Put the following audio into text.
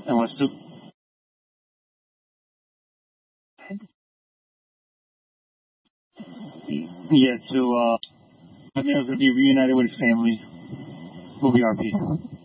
And what's the... Yeah, so, I think I was going to be reunited with family. Movie RP.